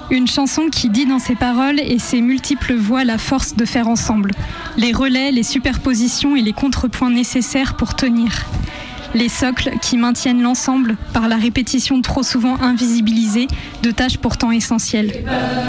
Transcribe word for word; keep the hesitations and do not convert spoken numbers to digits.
Une chanson qui dit dans ses paroles et ses multiples voix la force de faire ensemble. Les relais, les superpositions et les contrepoints nécessaires pour tenir. Les socles qui maintiennent l'ensemble par la répétition trop souvent invisibilisée de tâches pourtant essentielles.